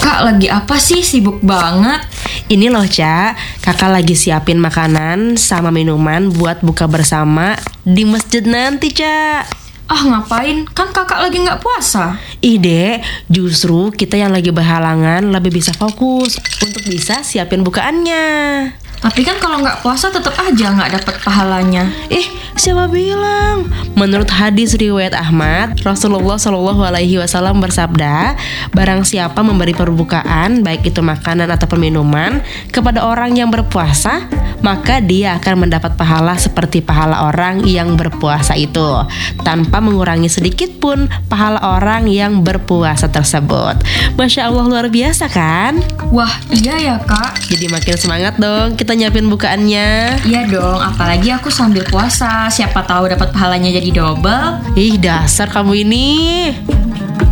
Kak, lagi apa sih? Sibuk banget. Ini loh Ca, kakak lagi siapin makanan sama minuman buat buka bersama di masjid nanti Ca. Ah, ngapain? Kan kakak lagi nggak puasa. Dek, justru kita yang lagi berhalangan lebih bisa fokus untuk bisa siapin bukaannya. Tapi kan kalau nggak puasa tetap aja nggak dapat pahalanya. Siapa bilang? Menurut hadis riwayat Ahmad, Rasulullah Shallallahu Alaihi Wasallam bersabda, barang siapa memberi perbukaan, baik itu makanan atau minuman, kepada orang yang berpuasa, maka dia akan mendapat pahala seperti pahala orang yang berpuasa itu, tanpa mengurangi sedikit pun pahala orang yang berpuasa tersebut. Masya Allah, luar biasa kan? Wah, iya ya kak. Jadi makin semangat dong kita nyiapin bukaannya. Iya dong, apalagi aku sambil puasa. Siapa tahu dapat pahalanya jadi double. Dasar kamu ini.